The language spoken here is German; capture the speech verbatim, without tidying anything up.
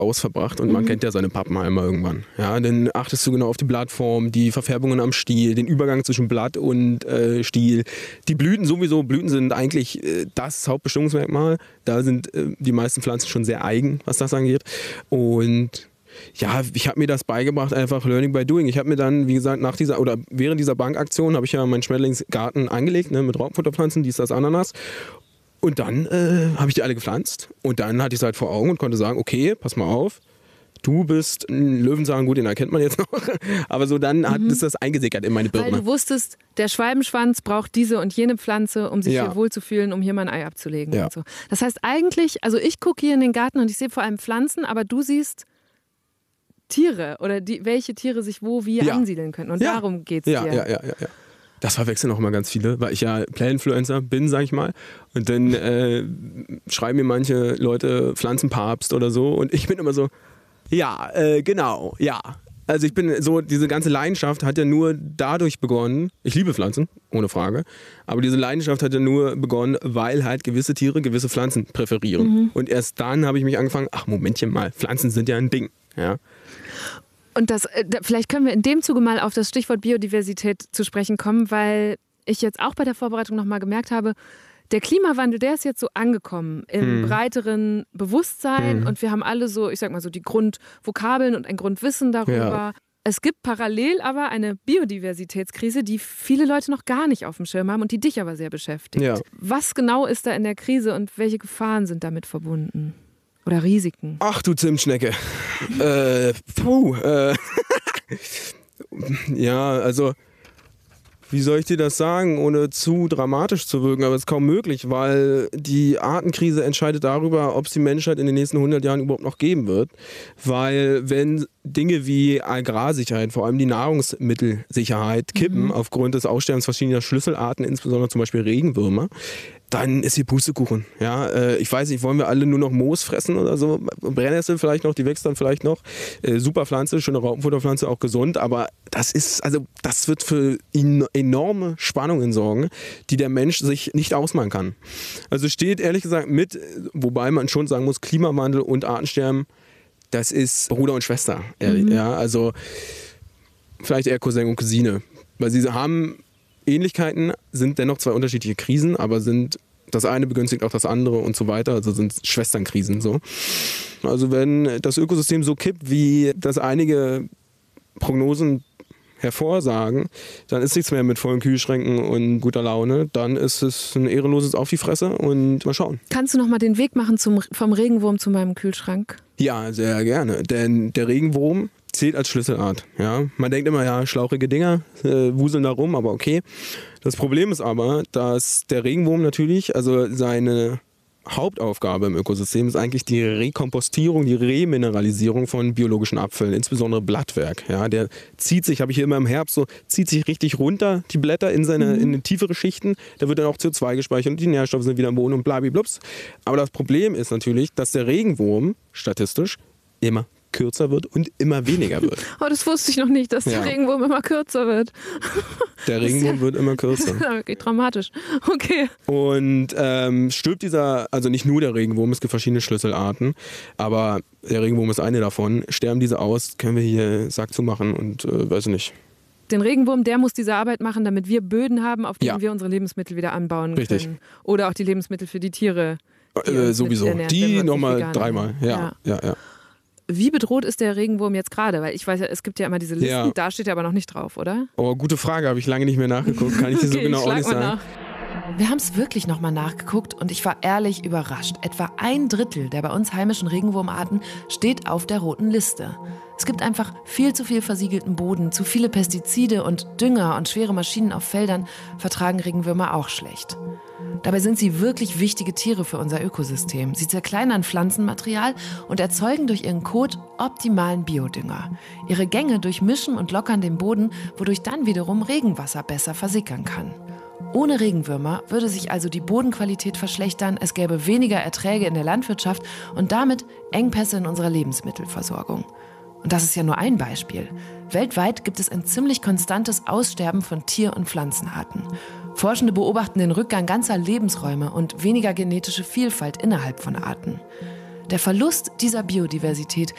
ausverbracht und Mhm. man kennt ja seine Pappenheimer irgendwann. Ja, dann achtest du genau auf die Blattform, die Verfärbungen am Stiel, den Übergang zwischen Blatt und äh, Stiel. Die Blüten sowieso, Blüten sind eigentlich äh, das Hauptbestimmungsmerkmal. Da sind äh, die meisten Pflanzen schon sehr eigen, was das angeht. Und ja, ich habe mir das beigebracht, einfach Learning by Doing. Ich habe mir dann, wie gesagt, nach dieser oder während dieser Bankaktion habe ich ja meinen Schmetterlingsgarten angelegt, ne, mit Raupenfutterpflanzen, dies, das, Ananas. Und dann äh, habe ich die alle gepflanzt. Und dann hatte ich es halt vor Augen und konnte sagen, okay, pass mal auf, du bist ein Löwenzahn, gut, den erkennt man jetzt noch. Aber so dann hat Mhm. es das eingesickert in meine Birne. Weil du wusstest, der Schwalbenschwanz braucht diese und jene Pflanze, um sich Ja. hier wohlzufühlen, um hier mal ein Ei abzulegen. Ja. Und so. Das heißt eigentlich, also ich gucke hier in den Garten und ich sehe vor allem Pflanzen, aber du siehst Tiere oder die, welche Tiere sich wo wie Ja. ansiedeln können. Und Ja. darum geht es Ja, dir. ja, ja, ja, ja. Das verwechseln auch immer ganz viele, weil ich ja Plant-Influencer bin, sag ich mal. Und dann äh, schreiben mir manche Leute Pflanzenpapst oder so. Und ich bin immer so, ja, äh, genau, ja. Also ich bin so, diese ganze Leidenschaft hat ja nur dadurch begonnen, ich liebe Pflanzen, ohne Frage, aber diese Leidenschaft hat ja nur begonnen, weil halt gewisse Tiere gewisse Pflanzen präferieren. Mhm. Und erst dann habe ich mich angefangen, ach Momentchen mal, Pflanzen sind ja ein Ding. Ja. Und das, äh, da- vielleicht können wir in dem Zuge mal auf das Stichwort Biodiversität zu sprechen kommen, weil ich jetzt auch bei der Vorbereitung nochmal gemerkt habe, der Klimawandel, der ist jetzt so angekommen im Hm. breiteren Bewusstsein Hm. und wir haben alle so, ich sag mal so, die Grundvokabeln und ein Grundwissen darüber. Ja. Es gibt parallel aber eine Biodiversitätskrise, die viele Leute noch gar nicht auf dem Schirm haben und die dich aber sehr beschäftigt. Ja. Was genau ist da in der Krise und welche Gefahren sind damit verbunden? Oder Risiken? Ach du Zimtschnecke. äh, puh. Äh, ja, also, wie soll ich dir das sagen, ohne zu dramatisch zu wirken? Aber es ist kaum möglich, weil die Artenkrise entscheidet darüber, ob es die Menschheit in den nächsten hundert Jahren überhaupt noch geben wird. Weil wenn Dinge wie Agrarsicherheit, vor allem die Nahrungsmittelsicherheit, kippen Mhm. aufgrund des Aussterbens verschiedener Schlüsselarten, insbesondere zum Beispiel Regenwürmer, dann ist hier Pustekuchen. Ja, äh, ich weiß nicht, wollen wir alle nur noch Moos fressen oder so? Brennnessel vielleicht noch, die wächst dann vielleicht noch. Äh, super Pflanze, schöne Raupenfutterpflanze, auch gesund. Aber das ist, also das wird für en- enorme Spannungen sorgen, die der Mensch sich nicht ausmalen kann. Also steht ehrlich gesagt mit, wobei man schon sagen muss, Klimawandel und Artensterben, das ist Bruder und Schwester. ehrlich, Mhm. Ja, also vielleicht eher Cousin und Cousine. Weil sie haben Ähnlichkeiten, sind dennoch zwei unterschiedliche Krisen, aber sind das eine begünstigt auch das andere und so weiter, also sind Schwesternkrisen so. Also wenn das Ökosystem so kippt, wie das einige Prognosen hervorsagen, dann ist nichts mehr mit vollen Kühlschränken und guter Laune, dann ist es ein ehrenloses Auf die Fresse und mal schauen. Kannst du noch mal den Weg machen zum, vom Regenwurm zu meinem Kühlschrank? Ja, sehr gerne, denn der Regenwurm zählt als Schlüsselart. Ja? Man denkt immer, ja, schlauchige Dinger äh, wuseln da rum, aber okay. Das Problem ist aber, dass der Regenwurm natürlich, also seine Hauptaufgabe im Ökosystem ist eigentlich die Rekompostierung, die Remineralisierung von biologischen Abfällen, insbesondere Blattwerk. Ja, der zieht sich, habe ich hier immer im Herbst so, zieht sich richtig runter, die Blätter in seine Mhm. in tiefere Schichten. Da wird dann auch C O zwei gespeichert und die Nährstoffe sind wieder im Boden und blabiblups. Aber das Problem ist natürlich, dass der Regenwurm statistisch immer kürzer wird und immer weniger wird. Oh, das wusste ich noch nicht, dass Ja. der Regenwurm immer kürzer wird. Der Regenwurm wird immer kürzer. Das ist ja wirklich dramatisch. Okay. Und ähm, stirbt dieser, also nicht nur der Regenwurm, es gibt verschiedene Schlüsselarten, aber der Regenwurm ist eine davon. Sterben diese aus, können wir hier Sack zumachen und äh, weiß ich nicht. Den Regenwurm, der muss diese Arbeit machen, damit wir Böden haben, auf denen Ja. wir unsere Lebensmittel wieder anbauen Richtig. können. Oder auch die Lebensmittel für die Tiere. die Äh, uns sowieso. mit ernähren, wenn wir Die uns nochmal nicht vegan dreimal. ernähren. Ja, ja, ja. Wie bedroht ist der Regenwurm jetzt gerade? Weil ich weiß ja, es gibt ja immer diese Listen, Ja. da steht er aber noch nicht drauf, oder? Oh, gute Frage, habe ich lange nicht mehr nachgeguckt. Kann ich dir so Okay, genau ich auch schlag nicht mal sagen. nach. Wir haben es wirklich nochmal nachgeguckt und ich war ehrlich überrascht. Etwa ein Drittel der bei uns heimischen Regenwurmarten steht auf der roten Liste. Es gibt einfach viel zu viel versiegelten Boden, zu viele Pestizide und Dünger und schwere Maschinen auf Feldern vertragen Regenwürmer auch schlecht. Dabei sind sie wirklich wichtige Tiere für unser Ökosystem. Sie zerkleinern Pflanzenmaterial und erzeugen durch ihren Kot optimalen Biodünger. Ihre Gänge durchmischen und lockern den Boden, wodurch dann wiederum Regenwasser besser versickern kann. Ohne Regenwürmer würde sich also die Bodenqualität verschlechtern, es gäbe weniger Erträge in der Landwirtschaft und damit Engpässe in unserer Lebensmittelversorgung. Und das ist ja nur ein Beispiel. Weltweit gibt es ein ziemlich konstantes Aussterben von Tier- und Pflanzenarten. Forschende beobachten den Rückgang ganzer Lebensräume und weniger genetische Vielfalt innerhalb von Arten. Der Verlust dieser Biodiversität